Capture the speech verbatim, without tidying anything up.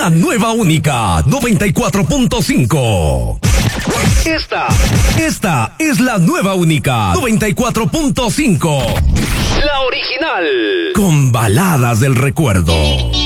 La nueva única noventa y cuatro punto cinco. Esta, esta es la nueva única noventa y cuatro punto cinco. La original. Con baladas del recuerdo.